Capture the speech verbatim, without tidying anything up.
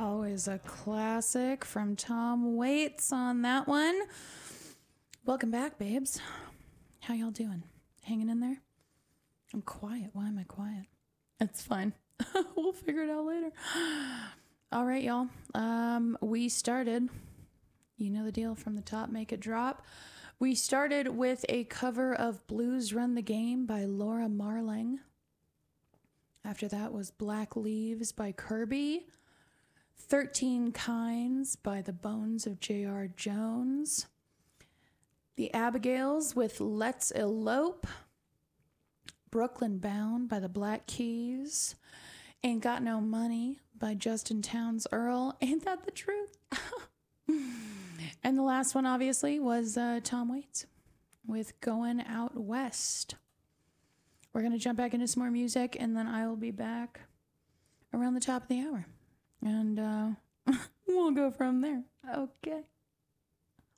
Always a classic from Tom Waits on that one. Welcome back, babes. How y'all doing? Hanging in there? I'm quiet. Why am I quiet? It's fine. We'll figure it out later. All right, y'all. Um, we started, you know the deal, from the top, make it drop. We started with a cover of Blues Run the Game by Laura Marling. After that was Black Leaves by Kirby. thirteen Kinds by the Bones of J R. Jones. The Abigails with Let's Elope. Brooklyn Bound by the Black Keys. Ain't Got No Money by Justin Townes Earl. Ain't that the truth? And the last one, obviously, was uh, Tom Waits with Going Out West. We're going to jump back into some more music, and then I will be back around the top of the hour. And uh, we'll go from there. Okay.